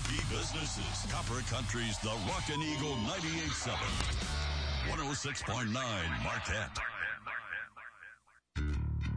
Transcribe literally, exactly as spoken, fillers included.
P Businesses. Copper Country's The Rockin' Eagle ninety-eight point seven. one oh six point nine Marquette.